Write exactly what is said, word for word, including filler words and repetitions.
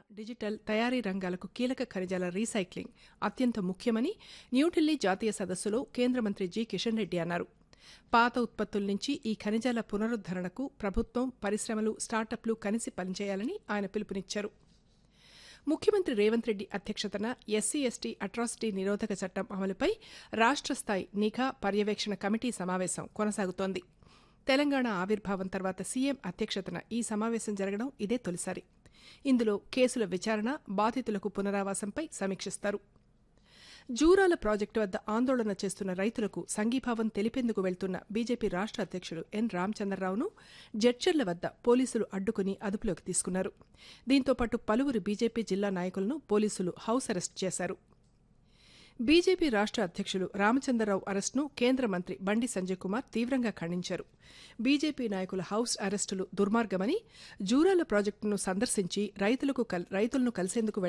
Digital తయారీ రంగాలకు కీలక ఖనిజాల రీసైక్లింగ్ అత్యంత ముఖ్యమని న్యూఢిల్లీ జాతీయ సదస్సులో కేంద్ర మంత్రి జి కిషన్ రెడ్డి అన్నారు. పాత ఉత్పత్తుల నుంచి ఈ ఖనిజాల పునరుద్దరణకు ప్రభుత్వం, పరిశ్రమలు, స్టార్టప్లు కలిసి పనిచేయాలని ఆయన పిలుపునిచ్చారు. ముఖ్యమంత్రి రేవంత్ రెడ్డి అధ్యక్షతన ఎస్సీ ఎస్టీ అట్రాసిటీ నిరోధక చట్టం అమలుపై రాష్ట్ర స్థాయి నిఘా పర్యవేక్షణ కమిటీ సమావేశం కొనసాగుతోంది. తెలంగాణ ఆవిర్భావం తర్వాత సీఎం అధ్యక్షతన ఈ సమావేశం జరగడం ఇదే తొలిసారి. ఇందులో కేసుల విచారణ, బాధితులకు పునరావాసంపై సమీక్షిస్తారు. జూరాల ప్రాజెక్టు వద్ద ఆందోళన చేస్తున్న రైతులకు సంఘీభావం తెలిపేందుకు వెళ్తున్న బీజేపీ రాష్ట్ర అధ్యక్షుడు ఎన్ రామచంద్రరావును జడ్చర్ల వద్ద పోలీసులు అడ్డుకుని అదుపులోకి తీసుకున్నారు. దీంతో పాటు పలువురు బీజేపీ జిల్లా నాయకులను పోలీసులు హౌస్ అరెస్ట్ చేశారు. బీజేపీ రాష్ట్ర అధ్యక్షులు రామచంద్రరావు అరెస్టును కేంద్ర మంత్రి బండి సంజయ్ కుమార్ తీవ్రంగా ఖండించారు. బీజేపీ నాయకుల హౌస్ అరెస్టులు దుర్మార్గమని, జూరాల ప్రాజెక్టును సందర్శించి రైతులకు రైతులను కలిసేందుకు